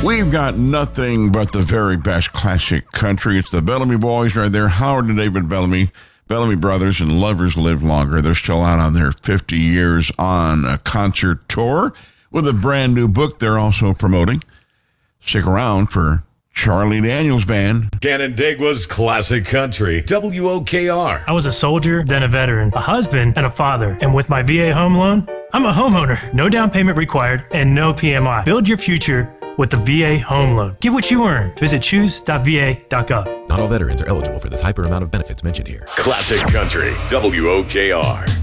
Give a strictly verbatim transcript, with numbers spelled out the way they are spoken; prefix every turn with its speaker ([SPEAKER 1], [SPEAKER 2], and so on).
[SPEAKER 1] We've got nothing but the very best classic country. It's the Bellamy Boys right there. Howard and David Bellamy, Bellamy Brothers, and Lovers Live Longer. They're still out on their fifty years on a concert tour with a brand new book they're also promoting. Stick around for Charlie Daniels Band.
[SPEAKER 2] Canandaigua's classic country, W O K R.
[SPEAKER 3] I was a soldier, then a veteran, a husband, and a father. And with my V A home loan, I'm a homeowner. No down payment required and no P M I. Build your future with the V A home loan. Get what you earn. Visit choose dot v a dot gov.
[SPEAKER 4] Not all veterans are eligible for the type or amount of benefits mentioned here.
[SPEAKER 2] Classic country, W O K R.